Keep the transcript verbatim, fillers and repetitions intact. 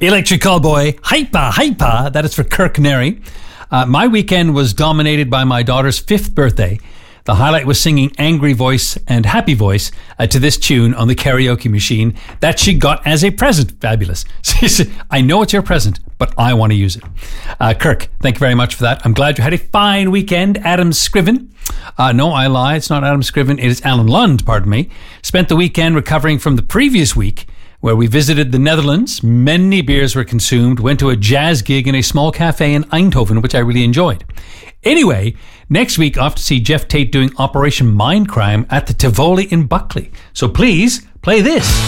Electric Callboy, hypa, hypa. That is for Kirk Neri. Uh, my weekend was dominated by my daughter's fifth birthday. The highlight was singing Angry Voice and Happy Voice uh, to this tune on the karaoke machine that she got as a present. Fabulous. She said, I know it's your present, but I want to use it. Uh, Kirk, thank you very much for that. I'm glad you had a fine weekend. Adam Scriven. Uh, no, I lie. It's not Adam Scriven. It is Alan Lund, pardon me. Spent the weekend recovering from the previous week where we visited the Netherlands. Many beers were consumed, went to a jazz gig in a small cafe in Eindhoven, which I really enjoyed. Anyway, next week off to see Jeff Tate doing Operation Mindcrime at the Tivoli in Buckley. So please, play this.